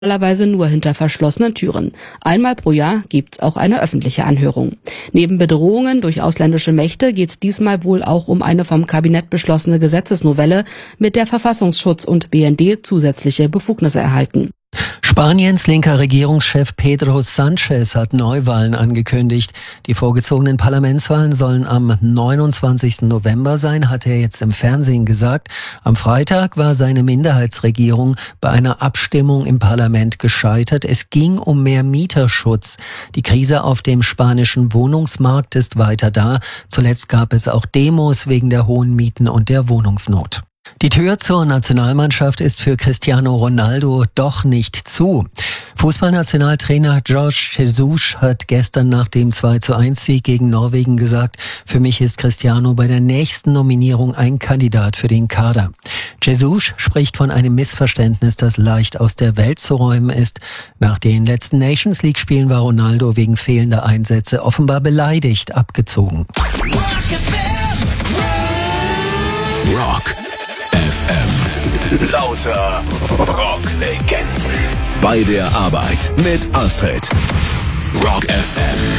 normalerweise nur hinter verschlossenen Türen. Einmal pro Jahr gibt's auch eine öffentliche Anhörung. Neben Bedrohungen durch ausländische Mächte geht's diesmal wohl auch um eine vom Kabinett beschlossene Gesetzesnovelle, mit der Verfassungsschutz und BND zusätzliche Befugnisse erhalten. Spaniens linker Regierungschef Pedro Sánchez hat Neuwahlen angekündigt. Die vorgezogenen Parlamentswahlen sollen am 29. November sein, hat er jetzt im Fernsehen gesagt. Am Freitag war seine Minderheitsregierung bei einer Abstimmung im Parlament gescheitert. Es ging um mehr Mieterschutz. Die Krise auf dem spanischen Wohnungsmarkt ist weiter da. Zuletzt gab es auch Demos wegen der hohen Mieten und der Wohnungsnot. Die Tür zur Nationalmannschaft ist für Cristiano Ronaldo doch nicht zu. Fußballnationaltrainer Jorge Jesus hat gestern nach dem 2:1-Sieg gegen Norwegen gesagt, für mich ist Cristiano bei der nächsten Nominierung ein Kandidat für den Kader. Jesus spricht von einem Missverständnis, das leicht aus der Welt zu räumen ist. Nach den letzten Nations League-Spielen war Ronaldo wegen fehlender Einsätze offenbar beleidigt abgezogen. Rock FM. Lauter Rocklegenden. Bei der Arbeit mit Astrid. Rock FM.